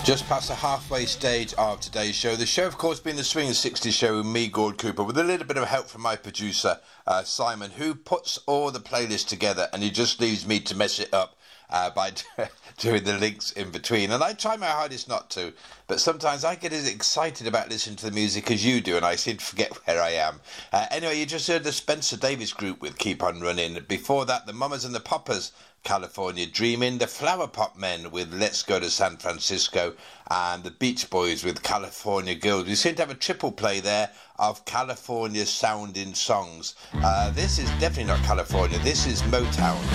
Just past the halfway stage of today's show. The show, of course, being the Swing 60 show with me, Gord Cooper, with a little bit of help from my producer, Simon, who puts all the playlists together and he just leaves me to mess it up by doing the links in between. And I try my hardest not to, but sometimes I get as excited about listening to the music as you do, and I seem to forget where I am. Anyway, you just heard the Spencer Davis Group with Keep On Running. Before that, the Mamas and the Poppers, California Dreamin', the Flower Pot Men with Let's Go to San Francisco, and the Beach Boys with California Girls. We seem to have a triple play there of California sounding songs. This is definitely not California, this is Motown.